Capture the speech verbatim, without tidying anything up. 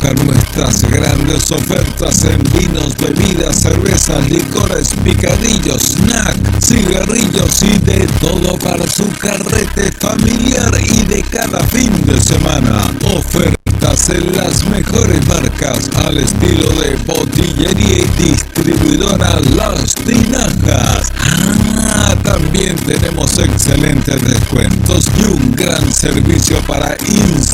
Busca nuestras grandes ofertas en vinos, bebidas, cervezas, licores, picadillos, snack, cigarrillos y de todo para su carrete familiar y de cada fin de semana. Ofertas en las mejores marcas al estilo de Botillería y Distribuidora Las Tinajas. Ah, también tenemos excelentes descuentos y un gran servicio para instalar